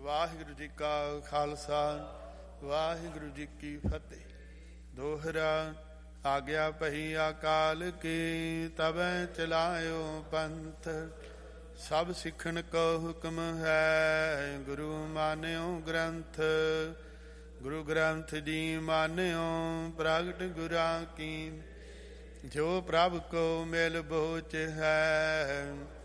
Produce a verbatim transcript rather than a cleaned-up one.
ਵਾਹਿਗੁਰੂ ਜੀ ਕਾ ਖਾਲਸਾ ਵਾਹਿਗੁਰੂ ਜੀ ਕੀ ਫਤਿਹ। ਦੋਹਰਾ ਆਗਿਆ ਪਹੀ ਅਕਾਲ ਕੀ ਤਬੈ ਚਲਾਇਓ ਪੰਥ। ਸਭ ਸਿੱਖਣ ਕੋ ਹੁਕਮ ਹੈ ਗੁਰੂ ਮਾਨਿਓ ਗ੍ਰੰਥ। ਗੁਰੂ ਗ੍ਰੰਥ ਜੀ ਮਾਨਿਓ ਪ੍ਰਗਟ ਗੁਰਾਂ ਕੀ। ਜੋ ਪ੍ਰਭ ਕੋ ਮਿਲ ਬੋਚ ਹੈ